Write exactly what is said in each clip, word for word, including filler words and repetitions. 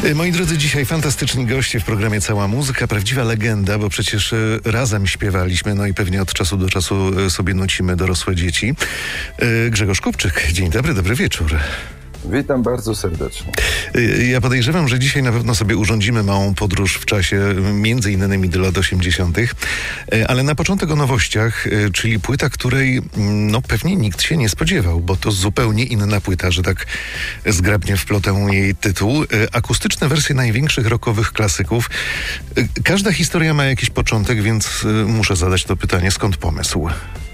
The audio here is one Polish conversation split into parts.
Moi drodzy, dzisiaj fantastyczni goście w programie Cała Muzyka, prawdziwa legenda, bo przecież razem śpiewaliśmy, no i pewnie od czasu do czasu sobie nucimy dorosłe dzieci. Grzegorz Kupczyk, dzień dobry, dobry wieczór. Witam bardzo serdecznie. Ja podejrzewam, że dzisiaj na pewno sobie urządzimy małą podróż w czasie, między innymi do lat osiemdziesiątych. Ale na początek o nowościach, czyli płyta, której no pewnie nikt się nie spodziewał, bo to zupełnie inna płyta, że tak zgrabnie wplotę jej tytuł. Akustyczne wersje największych rockowych klasyków. Każda historia ma jakiś początek, więc muszę zadać to pytanie, skąd pomysł?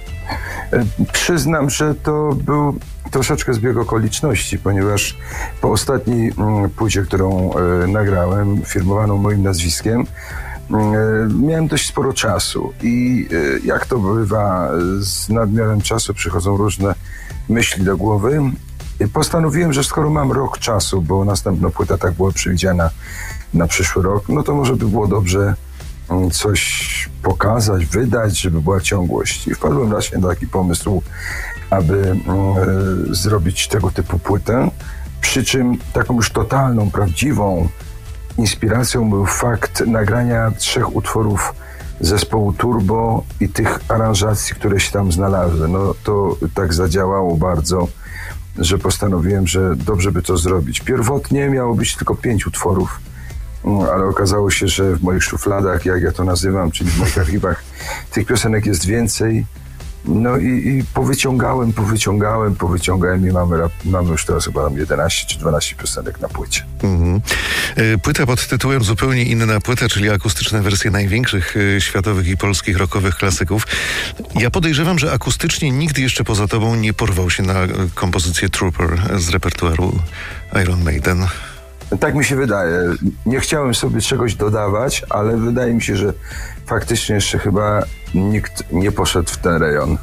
Przyznam, że to był troszeczkę zbieg okoliczności, ponieważ po ostatniej mm, płycie, którą e, nagrałem, firmowaną moim nazwiskiem, e, miałem dość sporo czasu i e, jak to bywa, z nadmiarem czasu przychodzą różne myśli do głowy. I postanowiłem, że skoro mam rok czasu, bo następna płyta tak była przewidziana na przyszły rok, no to może by było dobrze coś pokazać, wydać, żeby była ciągłość. I wpadłem właśnie na taki pomysł, aby e, zrobić tego typu płytę. Przy czym taką już totalną, prawdziwą inspiracją był fakt nagrania trzech utworów zespołu Turbo i tych aranżacji, które się tam znalazły. No to tak zadziałało bardzo, że postanowiłem, że dobrze by to zrobić. Pierwotnie miało być tylko pięć utworów, ale okazało się, że w moich szufladach, jak ja to nazywam, czyli w moich archiwach, tych piosenek jest więcej. No i, i powyciągałem, powyciągałem, powyciągałem i mamy, mamy już teraz chyba jedenaście czy dwanaście piosenek na płycie. Mhm. Płyta pod tytułem zupełnie inna płyta, czyli akustyczne wersje największych światowych i polskich rockowych klasyków. Ja podejrzewam, że akustycznie nikt jeszcze poza tobą nie porwał się na kompozycję Trooper z repertuaru Iron Maiden. Tak mi się wydaje. Nie chciałem sobie czegoś dodawać, ale wydaje mi się, że faktycznie jeszcze chyba nikt nie poszedł w ten rejon.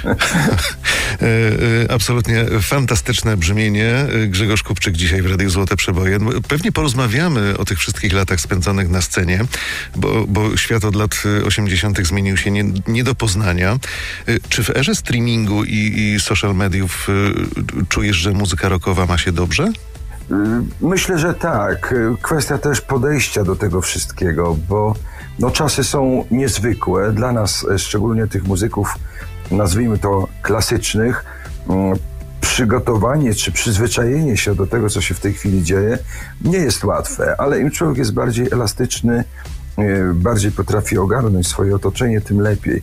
Absolutnie fantastyczne brzmienie. Grzegorz Kupczyk dzisiaj w Radiu Złote Przeboje. Pewnie porozmawiamy o tych wszystkich latach spędzonych na scenie, bo, bo świat od lat osiemdziesiątych zmienił się nie, nie do poznania. Czy w erze streamingu i, i social mediów czujesz, że muzyka rockowa ma się dobrze? Myślę, że tak. Kwestia też podejścia do tego wszystkiego, bo no, czasy są niezwykłe. Dla nas, szczególnie tych muzyków, nazwijmy to klasycznych, przygotowanie czy przyzwyczajenie się do tego, co się w tej chwili dzieje, nie jest łatwe, ale im człowiek jest bardziej elastyczny, bardziej potrafi ogarnąć swoje otoczenie, tym lepiej.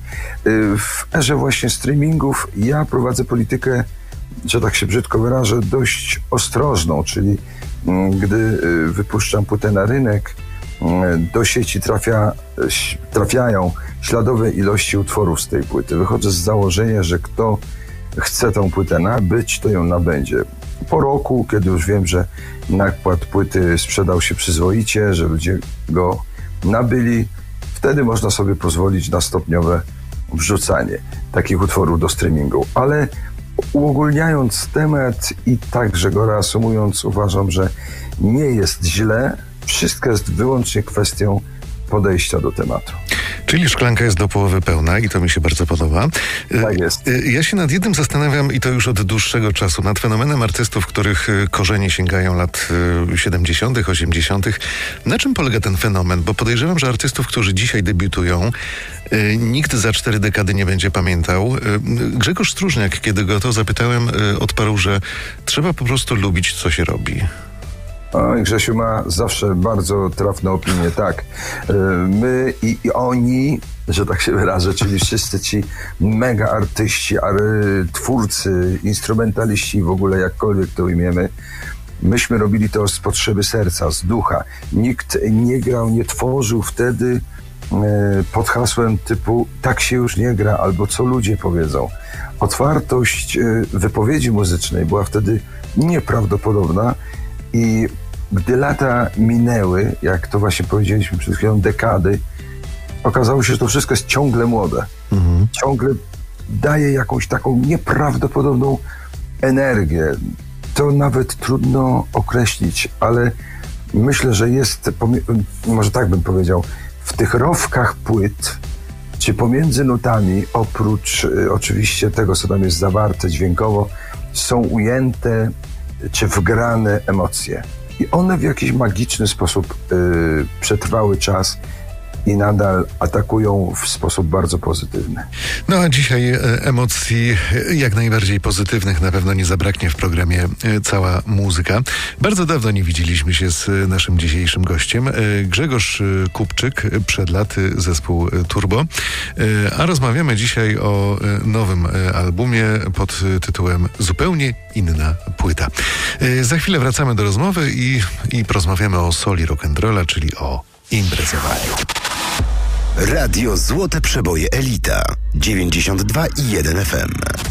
W erze właśnie streamingów ja prowadzę politykę, że tak się brzydko wyrażę, dość ostrożną, czyli gdy wypuszczam płytę na rynek, do sieci trafia, trafiają śladowe ilości utworów z tej płyty. Wychodzę z założenia, że kto chce tą płytę nabyć, to ją nabędzie. Po roku, kiedy już wiem, że nakład płyty sprzedał się przyzwoicie, że ludzie go nabyli, wtedy można sobie pozwolić na stopniowe wrzucanie takich utworów do streamingu. Ale uogólniając temat i także go reasumując, uważam, że nie jest źle. Wszystko jest wyłącznie kwestią podejścia do tematu. Czyli szklanka jest do połowy pełna i to mi się bardzo podoba. Tak jest. Ja się nad jednym zastanawiam, i to już od dłuższego czasu, nad fenomenem artystów, których korzenie sięgają lat siedemdziesiątych, osiemdziesiątych. Na czym polega ten fenomen? Bo podejrzewam, że artystów, którzy dzisiaj debiutują, nikt za cztery dekady nie będzie pamiętał. Grzegorz Stróżniak, kiedy go to zapytałem, odparł, że trzeba po prostu lubić, co się robi. O, Grzesiu ma zawsze bardzo trafne opinie, tak. My i, i oni, że tak się wyrażę, czyli wszyscy ci mega artyści, ary, twórcy, instrumentaliści, w ogóle jakkolwiek to ujmiemy, myśmy robili to z potrzeby serca, z ducha. Nikt nie grał, nie tworzył wtedy pod hasłem typu tak się już nie gra, albo co ludzie powiedzą. Otwartość wypowiedzi muzycznej była wtedy nieprawdopodobna i gdy lata minęły, jak to właśnie powiedzieliśmy przed chwilą, dekady, okazało się, że to wszystko jest ciągle młode. Mhm. Ciągle daje jakąś taką nieprawdopodobną energię. To nawet trudno określić, ale myślę, że jest, może tak bym powiedział, w tych rowkach płyt, czy pomiędzy nutami, oprócz y, oczywiście tego, co tam jest zawarte dźwiękowo, są ujęte czy wgrane emocje. i one w jakiś magiczny sposób y, przetrwały czas i nadal atakują w sposób bardzo pozytywny. No a dzisiaj e, emocji e, jak najbardziej pozytywnych na pewno nie zabraknie w programie e, Cała Muzyka. Bardzo dawno nie widzieliśmy się z e, naszym dzisiejszym gościem. E, Grzegorz e, Kupczyk, e, przed laty zespół e, Turbo. E, a rozmawiamy dzisiaj o e, nowym e, albumie pod e, tytułem Zupełnie inna płyta. E, za chwilę wracamy do rozmowy i, i porozmawiamy o soli rock'n'rolla, czyli o imprezowaniu. Radio Złote Przeboje Elita dziewięćdziesiąt dwa i jeden F M.